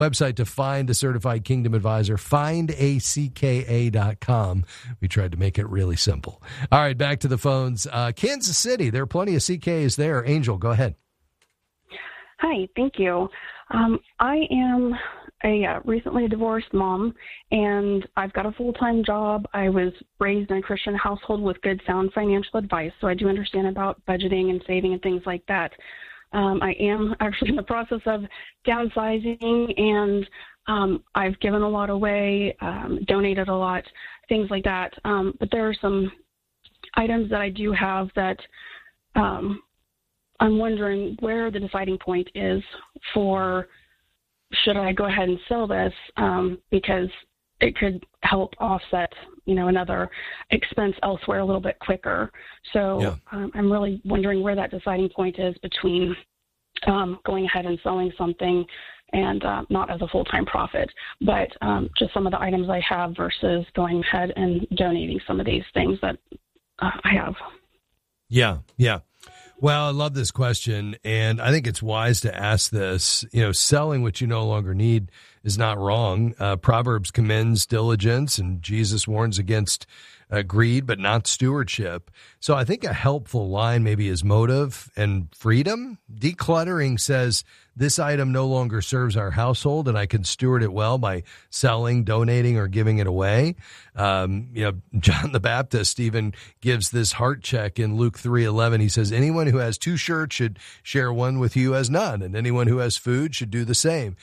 website to find a certified Kingdom Advisor, findacka.com. We tried to make it really simple. All right, back to the phones. Kansas City, there are plenty of CKAs there. Angel, go ahead. Hi, thank you. I am a recently divorced mom, and I've got a full-time job. I was raised in a Christian household with good, sound financial advice, so I do understand about budgeting and saving and things like that. I am actually in the process of downsizing, and I've given a lot away, donated a lot, things like that. But there are some items that I do have that I'm wondering where the deciding point is for should I go ahead and sell this because it could help offset, another expense elsewhere a little bit quicker. So I'm really wondering where that deciding point is between going ahead and selling something and not as a full-time profit, but just some of the items I have versus going ahead and donating some of these things that I have. Yeah. Well, I love this question, and I think it's wise to ask this. Selling what you no longer need is not wrong. Proverbs commends diligence, and Jesus warns against greed, but not stewardship. So I think a helpful line maybe is motive and freedom. Decluttering says this item no longer serves our household, and I can steward it well by selling, donating, or giving it away. John the Baptist even gives this heart check in Luke 3:11. He says, anyone who has 2 shirts should share one with you as none, and anyone who has food should do the same.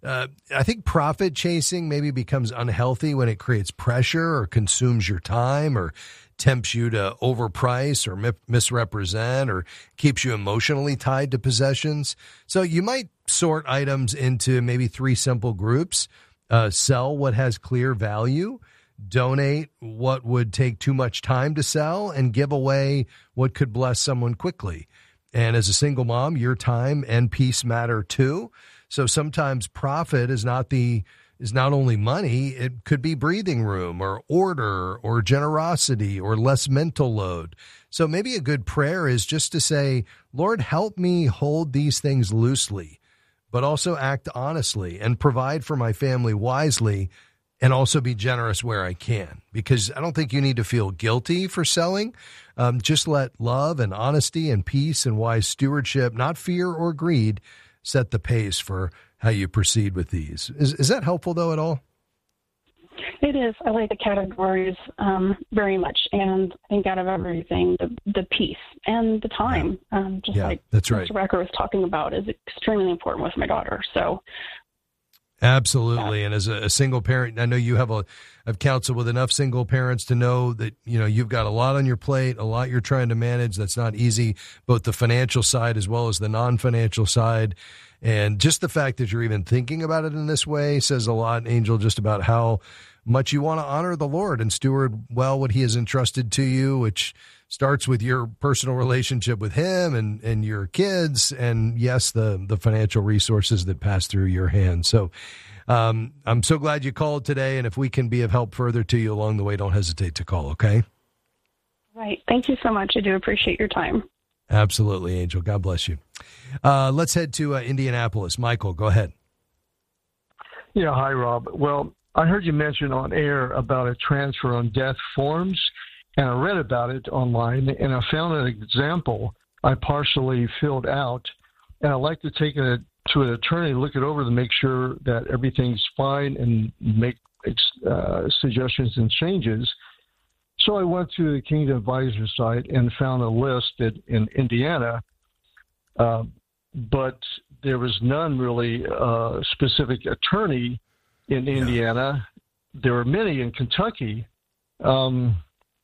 I think profit chasing maybe becomes unhealthy when it creates pressure or consumes your time or tempts you to overprice or misrepresent or keeps you emotionally tied to possessions. So you might sort items into maybe 3 simple groups. Sell what has clear value, donate what would take too much time to sell, and give away what could bless someone quickly. And as a single mom, your time and peace matter too. So sometimes profit is not only money, it could be breathing room or order or generosity or less mental load. So maybe a good prayer is just to say, Lord, help me hold these things loosely, but also act honestly and provide for my family wisely and also be generous where I can. Because I don't think you need to feel guilty for selling. Just let love and honesty and peace and wise stewardship, not fear or greed, set the pace for how you proceed with these. Is that helpful, though, at all? It is. I like the categories very much, and I think out of everything, the peace and the time, that's right. Mr. Becker was talking about, is extremely important with my daughter. So, absolutely. And as a single parent, I know you have I've counseled with enough single parents to know that, you've got a lot on your plate, a lot you're trying to manage. That's not easy, both the financial side as well as the non-financial side. And just the fact that you're even thinking about it in this way says a lot, Angel, just about how much you want to honor the Lord and steward well what he has entrusted to you, which starts with your personal relationship with him and your kids, and yes, the financial resources that pass through your hands. So I'm so glad you called today, and if we can be of help further to you along the way, don't hesitate to call, okay? Right. Thank you so much. I do appreciate your time. Absolutely, Angel. God bless you. Let's head to Indianapolis. Michael, go ahead. Yeah, hi, Rob. Well, I heard you mention on air about a transfer on death forms, and I read about it online, and I found an example I partially filled out, and I'd like to take it to an attorney, look it over to make sure that everything's fine and make suggestions and changes. So I went to the Kingdom Advisor site and found a list in Indiana, but there was none really specific attorney in Indiana. There were many in Kentucky. So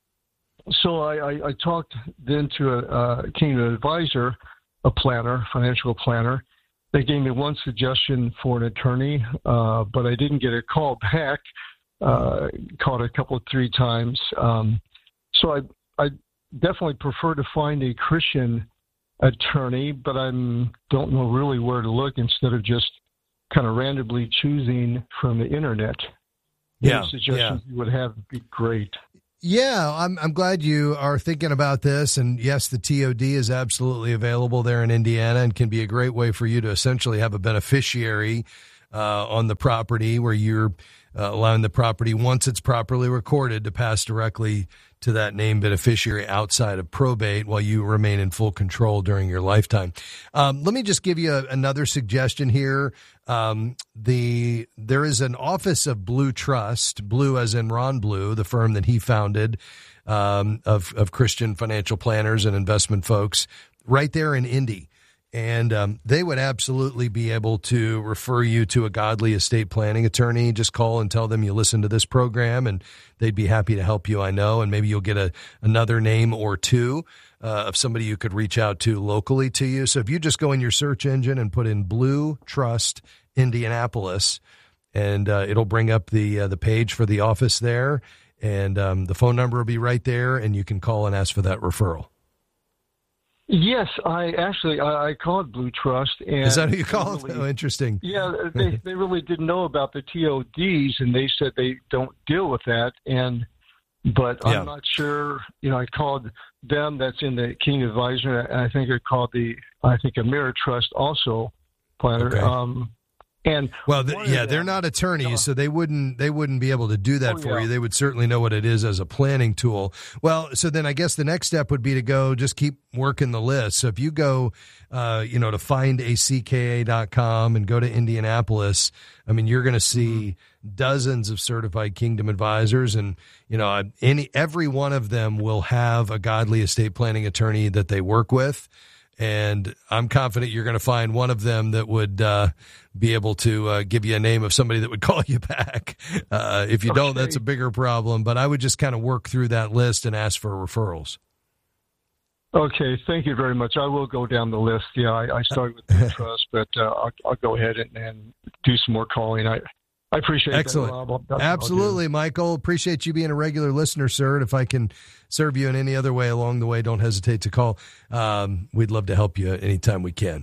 I talked then to a Kingdom Advisor, a planner, financial planner. They gave me one suggestion for an attorney, but I didn't get a call back. Called a couple, 3 times. So I definitely prefer to find a Christian attorney, but I don't know really where to look instead of just kind of randomly choosing from the internet. Any suggestions you would have would be great. Yeah, I'm glad you are thinking about this. And yes, the TOD is absolutely available there in Indiana and can be a great way for you to essentially have a beneficiary on the property, where you're allowing the property, once it's properly recorded, to pass directly to that named beneficiary outside of probate while you remain in full control during your lifetime. Let me just give you another suggestion here. There is an office of Blue Trust, Blue as in Ron Blue, the firm that he founded, of Christian financial planners and investment folks, right there in Indy. And they would absolutely be able to refer you to a godly estate planning attorney. Just call and tell them you listen to this program, and they'd be happy to help you, I know. And maybe you'll get another name or two of somebody you could reach out to locally to you. So if you just go in your search engine and put in Blue Trust Indianapolis, and it'll bring up the page for the office there, and the phone number will be right there, and you can call and ask for that referral. Yes, I called Blue Trust. And is that who you called? Really, oh, interesting. Yeah, they really didn't know about the TODs, and they said they don't deal with that. But I'm not sure. I called them. That's in the King Advisor. And I think I called Ameritrust also planner. Okay. They're not attorneys, so they wouldn't be able to do that for you. They would certainly know what it is as a planning tool. Well, so then I guess the next step would be to go just keep working the list. So if you go, to findacka.com and go to Indianapolis, I mean, you're going to see dozens of certified Kingdom advisors, and every one of them will have a godly estate planning attorney that they work with. And I'm confident you're going to find one of them that would be able to give you a name of somebody that would call you back. If you don't, that's a bigger problem. But I would just kind of work through that list and ask for referrals. Okay, thank you very much. I will go down the list. Yeah, I started with the trust, but I'll go ahead and do some more calling. I appreciate Excellent. That, Rob. Absolutely, Michael. Appreciate you being a regular listener, sir. And if I can serve you in any other way along the way, don't hesitate to call. We'd love to help you anytime we can.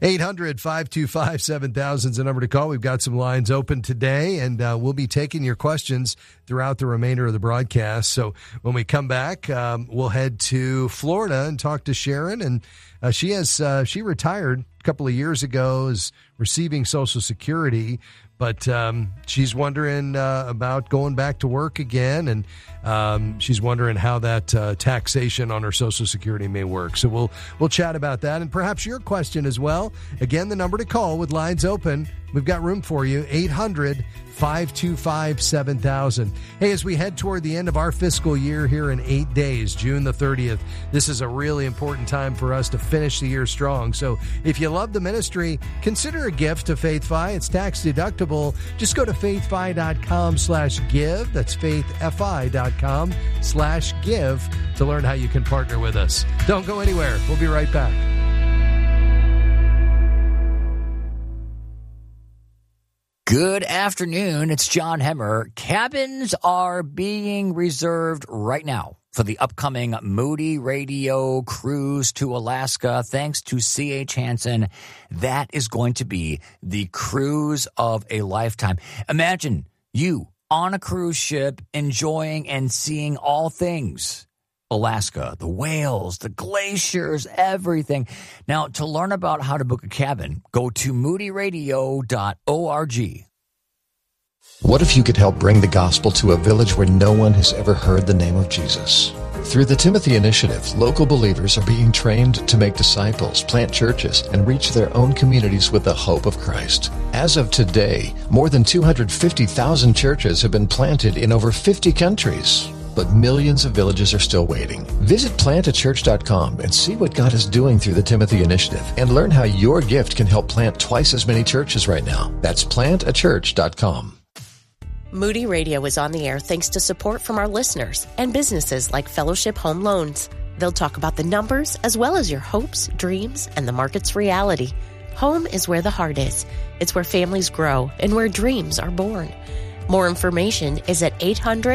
800-525-7000 is the number to call. We've got some lines open today, and we'll be taking your questions throughout the remainder of the broadcast. So when we come back, we'll head to Florida and talk to Sharon. And she retired a couple of years ago, is receiving Social Security, but she's wondering about going back to work again, and she's wondering how that taxation on her Social Security may work. So we'll chat about that, and perhaps your question as well. Again, the number to call with lines open. We've got room for you, 800-525-7000. Hey, as we head toward the end of our fiscal year here in 8 days, June the 30th, this is a really important time for us to finish the year strong. So if you love the ministry, consider a gift to FaithFi. It's tax deductible. Just go to faithfi.com/give. That's faithfi.com/give to learn how you can partner with us. Don't go anywhere. We'll be right back. Good afternoon. It's John Hemmer. Cabins are being reserved right now for the upcoming Moody Radio cruise to Alaska. Thanks to C.H. Hansen, that is going to be the cruise of a lifetime. Imagine you on a cruise ship enjoying and seeing all things Alaska, the whales, the glaciers, everything. Now, to learn about how to book a cabin, go to moodyradio.org. What if you could help bring the gospel to a village where no one has ever heard the name of Jesus? Through the Timothy Initiative, local believers are being trained to make disciples, plant churches, and reach their own communities with the hope of Christ. As of today, more than 250,000 churches have been planted in over 50 countries. But millions of villages are still waiting. Visit plantachurch.com and see what God is doing through the Timothy Initiative and learn how your gift can help plant twice as many churches right now. That's plantachurch.com. Moody Radio is on the air thanks to support from our listeners and businesses like Fellowship Home Loans. They'll talk about the numbers as well as your hopes, dreams, and the market's reality. Home is where the heart is. It's where families grow and where dreams are born. More information is at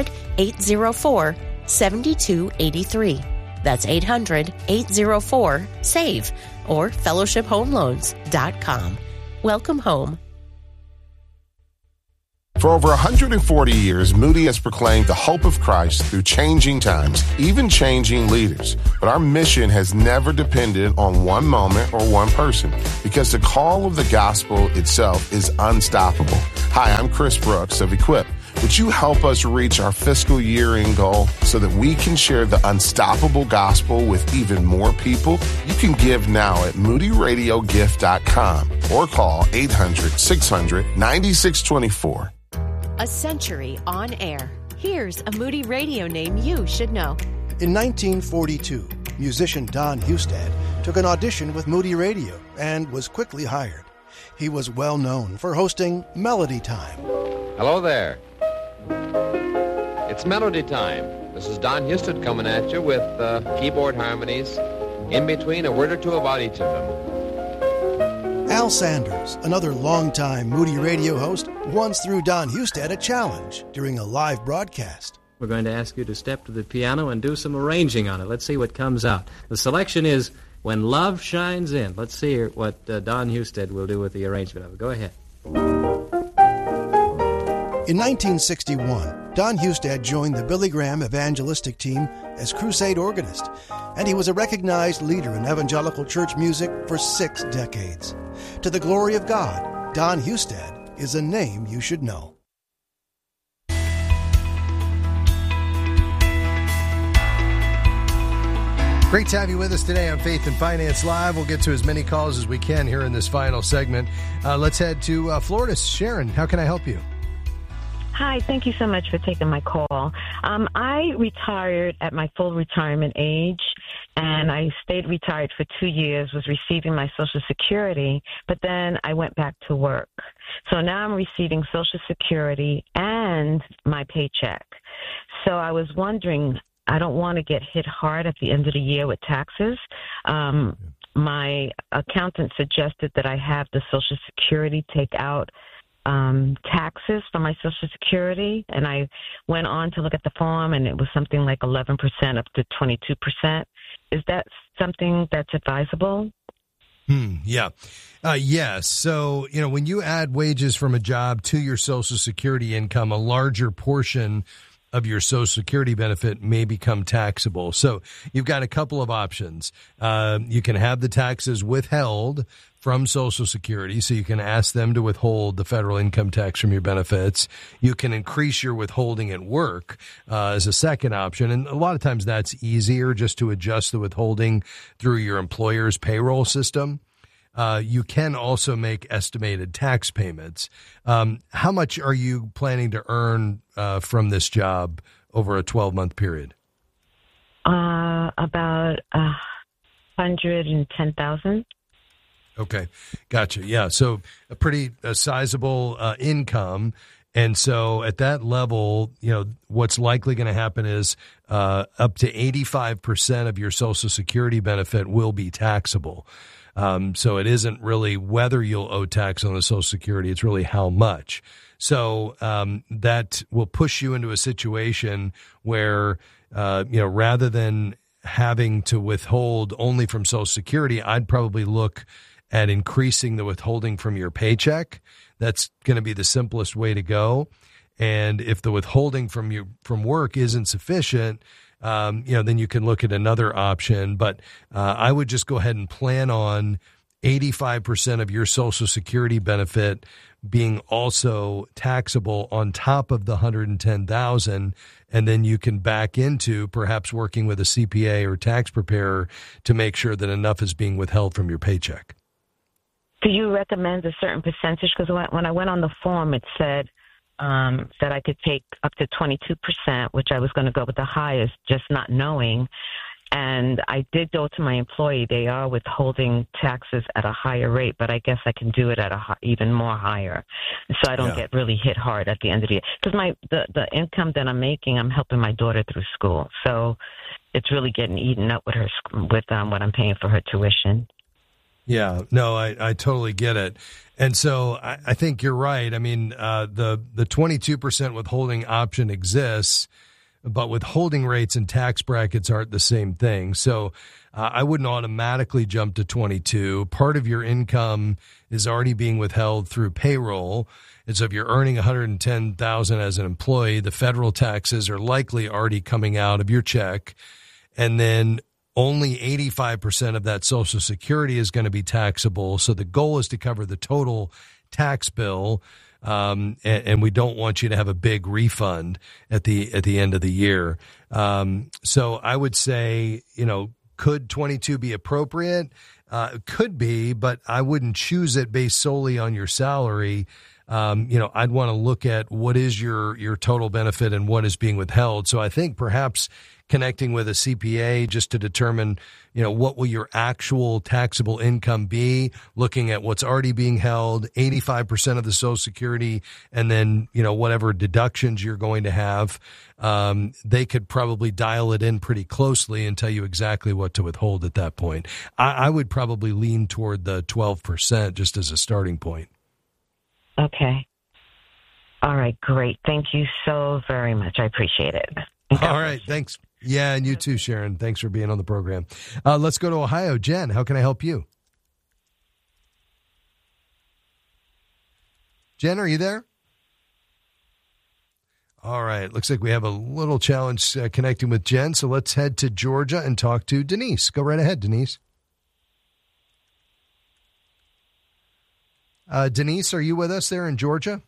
800-804-7283. That's 800-804-SAVE or fellowshiphomeloans.com. Welcome home. For over 140 years, Moody has proclaimed the hope of Christ through changing times, even changing leaders. But our mission has never depended on one moment or one person, because the call of the gospel itself is unstoppable. Hi, I'm Chris Brooks of Equip. Would you help us reach our fiscal year-end goal so that we can share the unstoppable gospel with even more people? You can give now at moodyradiogift.com or call 800-600-9624. A century on air. Here's a Moody Radio name you should know. In 1942, musician Don Husted took an audition with Moody Radio and was quickly hired. He was well known for hosting Melody Time. Hello there. It's Melody Time. This is Don Husted coming at you with keyboard harmonies, in between a word or two about each of them. Al Sanders, another longtime Moody Radio host, once threw Don Husted a challenge during a live broadcast. We're going to ask you to step to the piano and do some arranging on it. Let's see what comes out. The selection is When Love Shines In. Let's see what Don Husted will do with the arrangement of it. Go ahead. In 1961, Don Husted joined the Billy Graham evangelistic team as crusade organist, and he was a recognized leader in evangelical church music for 6 decades. To the glory of God, Don Husted is a name you should know. Great to have you with us today on Faith and Finance Live. We'll get to as many calls as we can here in this final segment. Let's head to Florida. Sharon, how can I help you? Hi, thank you so much for taking my call. I retired at my full retirement age, and I stayed retired for 2 years, was receiving my Social Security, but then I went back to work. So now I'm receiving Social Security and my paycheck. So I was wondering, I don't want to get hit hard at the end of the year with taxes. My accountant suggested that I have the Social Security take out taxes for my Social Security, and I went on to look at the form, and it was something like 11% up to 22%. Is that something that's advisable? Yeah. Yes. So, when you add wages from a job to your Social Security income, a larger portion of your Social Security benefit may become taxable. So you've got a couple of options. You can have the taxes withheld from Social Security, so you can ask them to withhold the federal income tax from your benefits. You can increase your withholding at work as a second option, and a lot of times that's easier just to adjust the withholding through your employer's payroll system. You can also make estimated tax payments. How much are you planning to earn from this job over a 12-month period? About $110,000. Okay, gotcha. Yeah, so a pretty sizable income. And so at that level, what's likely going to happen is up to 85% of your Social Security benefit will be taxable. So it isn't really whether you'll owe tax on the Social Security, it's really how much. So that will push you into a situation where, rather than having to withhold only from Social Security, I'd probably look at increasing the withholding from your paycheck. That's going to be the simplest way to go. And if the withholding from work isn't sufficient, then you can look at another option. But I would just go ahead and plan on 85% of your Social Security benefit being also taxable on top of the $110,000, and then you can back into perhaps working with a CPA or tax preparer to make sure that enough is being withheld from your paycheck. Do you recommend a certain percentage? Because when I went on the form, it said that I could take up to 22%, which I was going to go with the highest, just not knowing. And I did go to my employee. They are withholding taxes at a higher rate, but I guess I can do it at even more higher, so I don't get really hit hard at the end of the year. Because the income that I'm making, I'm helping my daughter through school, so it's really getting eaten up with what I'm paying for her tuition. Yeah, no, I totally get it. And so I think you're right. I mean, the 22% withholding option exists, but withholding rates and tax brackets aren't the same thing. So I wouldn't automatically jump to 22. Part of your income is already being withheld through payroll. And so if you're earning $110,000 as an employee, the federal taxes are likely already coming out of your check. And then only 85% of that Social Security is going to be taxable. So the goal is to cover the total tax bill. And we don't want you to have a big refund at the end of the year. So I would say, could 22 be appropriate? Could be, but I wouldn't choose it based solely on your salary. I'd want to look at what is your total benefit and what is being withheld. So I think perhaps connecting with a CPA just to determine, what will your actual taxable income be, looking at what's already being held, 85% of the Social Security, and then, whatever deductions you're going to have, they could probably dial it in pretty closely and tell you exactly what to withhold at that point. I would probably lean toward the 12% just as a starting point. Okay. All right, great. Thank you so very much. I appreciate it. All right, thanks. Yeah, and you too, Sharon. Thanks for being on the program. Let's go to Ohio. Jen, how can I help you? Jen, are you there? All right, looks like we have a little challenge connecting with Jen, so let's head to Georgia and talk to Denise. Go right ahead, Denise. Denise, are you with us there in Georgia?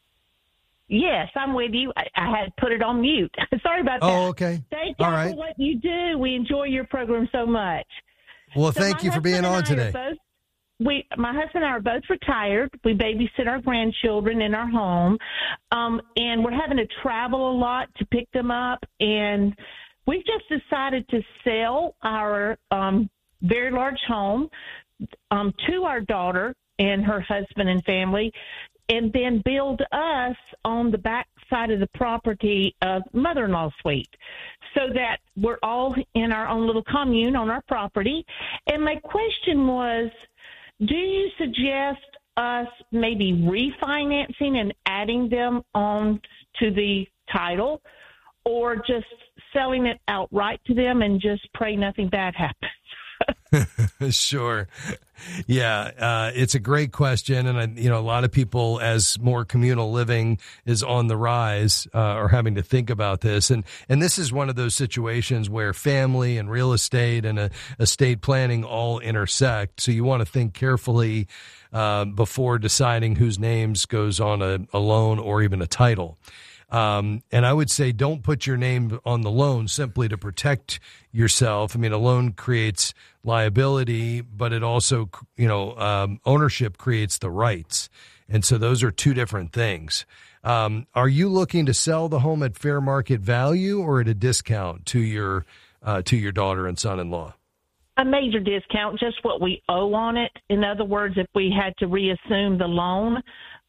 Yes, I'm with you. I had put it on mute. Sorry about that. Oh, okay. Thank you for what you do. We enjoy your program so much. Well, thank you for being on today. My husband and I are both retired. We babysit our grandchildren in our home, and we're having to travel a lot to pick them up. And we've just decided to sell our very large home to our daughter and her husband and family, and then build us on the back side of the property a mother-in-law suite so that we're all in our own little commune on our property. And my question was, do you suggest us maybe refinancing and adding them on to the title, or just selling it outright to them and just pray nothing bad happens? Sure. Yeah, it's a great question. And, a lot of people, as more communal living is on the rise, are having to think about this. And this is one of those situations where family and real estate and estate planning all intersect. So you want to think carefully before deciding whose names goes on a loan or even a title. And I would say don't put your name on the loan simply to protect yourself. I mean, a loan creates liability, but it also, ownership creates the rights. And so those are two different things. Are you looking to sell the home at fair market value or at a discount to your daughter and son-in-law? A major discount, just what we owe on it. In other words, if we had to reassume the loan,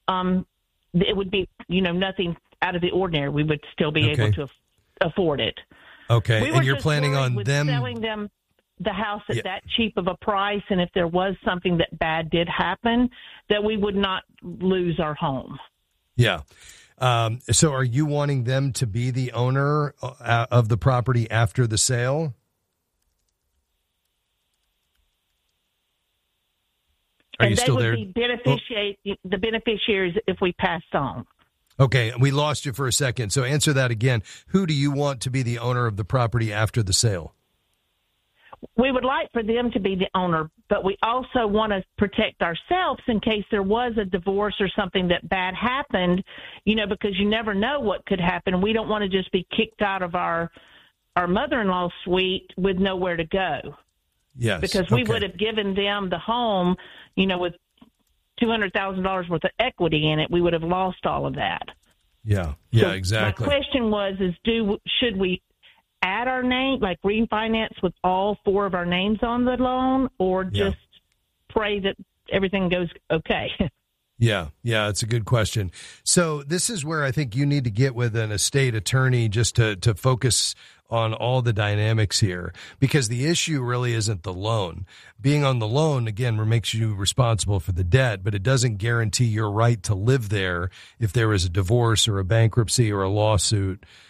it would be, nothing out of the ordinary. We would still be able to afford it. Okay, and you're planning on them selling them the house at that cheap of a price, and if there was something that bad did happen, that we would not lose our home. Yeah. So are you wanting them to be the owner of the property after the sale? Are you still there? The beneficiaries if we passed on. Okay, we lost you for a second. So answer that again. Who do you want to be the owner of the property after the sale? We would like for them to be the owner, but we also want to protect ourselves in case there was a divorce or something that bad happened, because you never know what could happen. We don't want to just be kicked out of our mother-in-law suite with nowhere to go. Yes. Because we would have given them the home, with $200,000 worth of equity in it. We would have lost all of that. Yeah, so exactly. My question was, should we add our name, like refinance with all four of our names on the loan, or just pray that everything goes okay? Yeah, it's a good question. So this is where I think you need to get with an estate attorney just to focus on all the dynamics here, because the issue really isn't the loan. Being on the loan, again, makes you responsible for the debt, but it doesn't guarantee your right to live there if there is a divorce or a bankruptcy or a lawsuit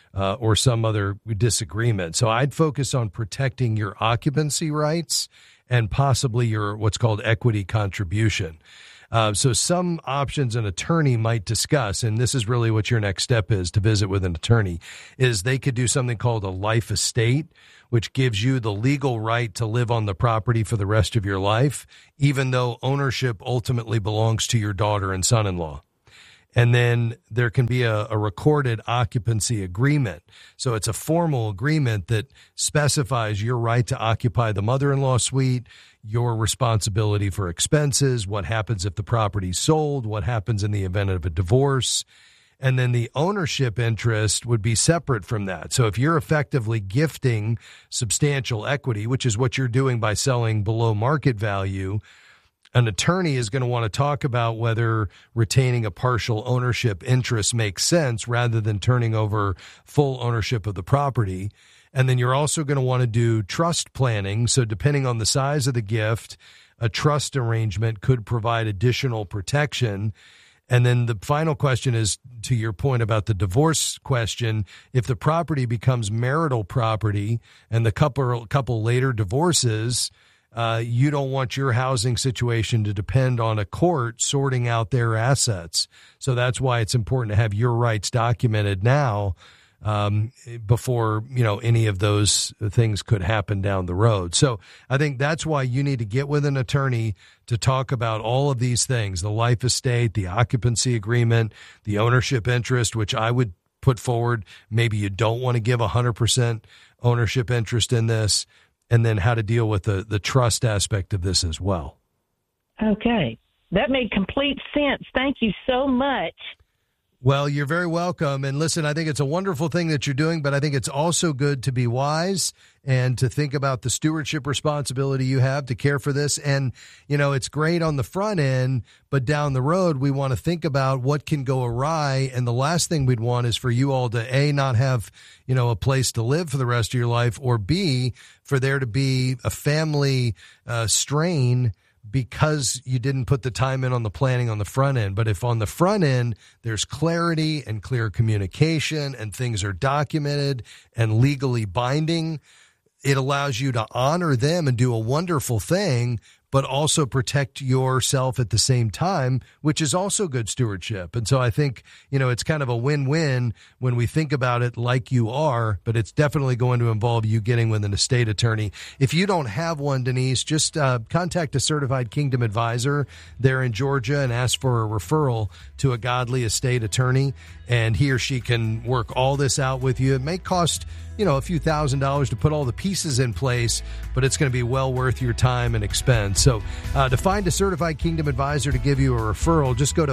or some other disagreement. So I'd focus on protecting your occupancy rights and possibly your what's called equity contribution. So some options an attorney might discuss, and this is really what your next step is to visit with an attorney, is they could do something called a life estate, which gives you the legal right to live on the property for the rest of your life, even though ownership ultimately belongs to your daughter and son-in-law. And then there can be a recorded occupancy agreement. So it's a formal agreement that specifies your right to occupy the mother-in-law suite, your responsibility for expenses, what happens if the property's sold, what happens in the event of a divorce. And then the ownership interest would be separate from that. So if you're effectively gifting substantial equity, which is what you're doing by selling below market value, an attorney is going to want to talk about whether retaining a partial ownership interest makes sense rather than turning over full ownership of the property. And then you're also going to want to do trust planning. So depending on the size of the gift, a trust arrangement could provide additional protection. And then the final question is, to your point about the divorce question, if the property becomes marital property and the couple later divorces, you don't want your housing situation to depend on a court sorting out their assets. So that's why it's important to have your rights documented now, before, any of those things could happen down the road. So I think that's why you need to get with an attorney to talk about all of these things, the life estate, the occupancy agreement, the ownership interest, which I would put forward. Maybe you don't want to give 100% ownership interest in this, and then how to deal with the trust aspect of this as well. Okay. That made complete sense. Thank you so much. Well, you're very welcome. And listen, I think it's a wonderful thing that you're doing, but I think it's also good to be wise and to think about the stewardship responsibility you have to care for this. And, it's great on the front end, but down the road, we want to think about what can go awry. And the last thing we'd want is for you all to, A, not have, a place to live for the rest of your life, or B, for there to be a family strain because you didn't put the time in on the planning on the front end. But if on the front end, there's clarity and clear communication and things are documented and legally binding, it allows you to honor them and do a wonderful thing, but also protect yourself at the same time, which is also good stewardship. And so I think, it's kind of a win-win when we think about it like you are, but it's definitely going to involve you getting with an estate attorney. If you don't have one, Denise, just contact a certified Kingdom advisor there in Georgia and ask for a referral to a godly estate attorney, and he or she can work all this out with you. It may cost a few $1,000s to put all the pieces in place, but it's going to be well worth your time and expense. So to find a certified Kingdom advisor to give you a referral, just go to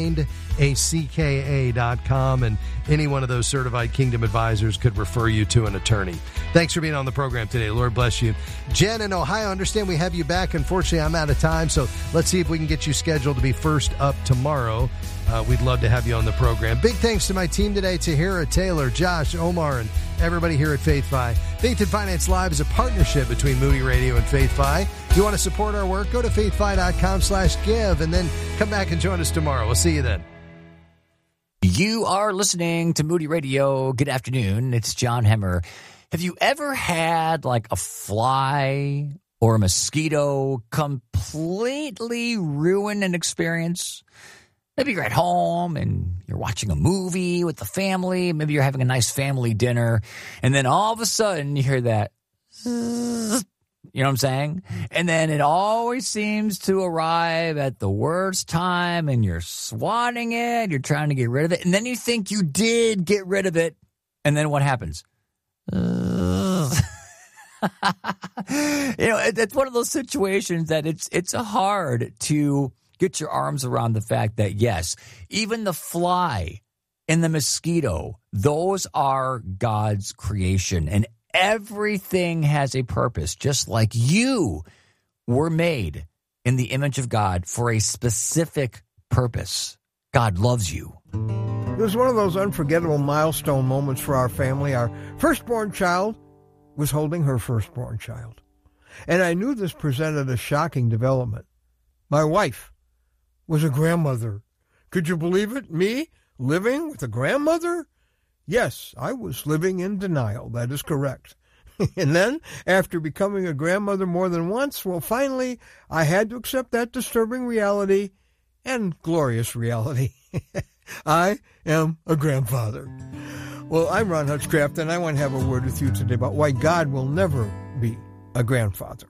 findacka.com, and any one of those certified Kingdom advisors could refer you to an attorney. Thanks for being on the program today. Lord bless you. Jen in Ohio, I understand we have you back. Unfortunately, I'm out of time, so let's see if we can get you scheduled to be first up tomorrow. We'd love to have you on the program. Big thanks to my team today, Tahira, Taylor, Josh, Omar, and everybody here at FaithFi. Faith and Finance Live is a partnership between Moody Radio and FaithFi. If you want to support our work, go to faithfi.com/give and then come back and join us tomorrow. We'll see you then. You are listening to Moody Radio. Good afternoon. It's John Hemmer. Have you ever had like a fly or a mosquito completely ruin an experience? Maybe you're at home and you're watching a movie with the family. Maybe you're having a nice family dinner. And then all of a sudden you hear that, you know what I'm saying? And then it always seems to arrive at the worst time and you're swatting it. You're trying to get rid of it. And then you think you did get rid of it. And then what happens? It's one of those situations that it's hard to get your arms around the fact that, yes, even the fly and the mosquito, those are God's creation, and everything has a purpose, just like you were made in the image of God for a specific purpose. God loves you. It was one of those unforgettable milestone moments for our family. Our firstborn child was holding her firstborn child. And I knew this presented a shocking development. My wife was a grandmother. Could you believe it? Me living with a grandmother? Yes, I was living in denial. That is correct. And then, after becoming a grandmother more than once, well, finally, I had to accept that disturbing reality and glorious reality. I am a grandfather. Well, I'm Ron Hutchcraft, and I want to have a word with you today about why God will never be a grandfather.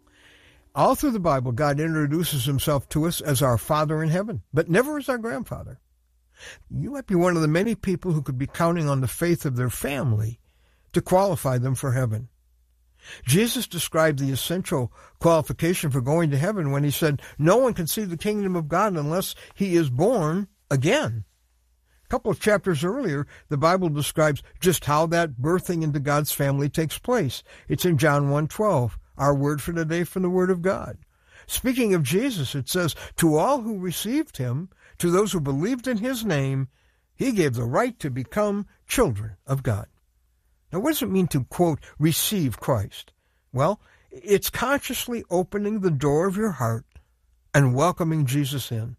All through the Bible, God introduces himself to us as our Father in heaven, but never as our grandfather. You might be one of the many people who could be counting on the faith of their family to qualify them for heaven. Jesus described the essential qualification for going to heaven when he said, no one can see the kingdom of God unless he is born again. A couple of chapters earlier, the Bible describes just how that birthing into God's family takes place. It's in John 1:12, our word for today from the Word of God. Speaking of Jesus, it says, to all who received him, to those who believed in his name, he gave the right to become children of God. Now, what does it mean to, quote, receive Christ? Well, it's consciously opening the door of your heart and welcoming Jesus in.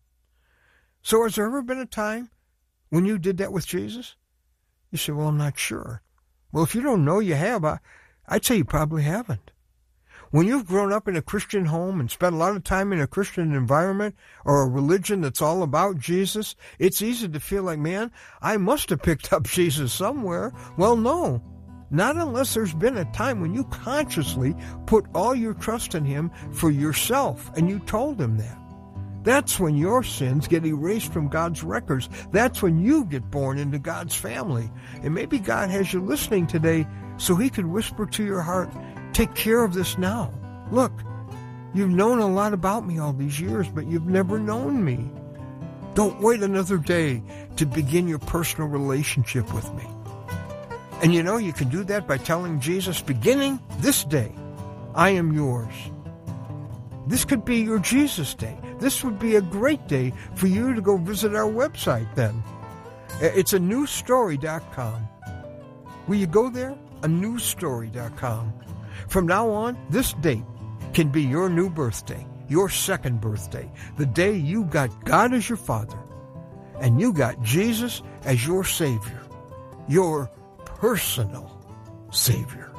So has there ever been a time when you did that with Jesus? You say, well, I'm not sure. Well, if you don't know you have, I'd say you probably haven't. When you've grown up in a Christian home and spent a lot of time in a Christian environment or a religion that's all about Jesus, it's easy to feel like, man, I must have picked up Jesus somewhere. Well, no, not unless there's been a time when you consciously put all your trust in him for yourself and you told him that. That's when your sins get erased from God's records. That's when you get born into God's family. And maybe God has you listening today so he could whisper to your heart, take care of this now. Look, you've known a lot about me all these years, but you've never known me. Don't wait another day to begin your personal relationship with me. And you know, you can do that by telling Jesus, beginning this day, I am yours. This could be your Jesus day. This would be a great day for you to go visit our website then. It's anewstory.com. Will you go there? anewstory.com. From now on, this date can be your new birthday, your second birthday, the day you got God as your Father and you got Jesus as your Savior, your personal Savior.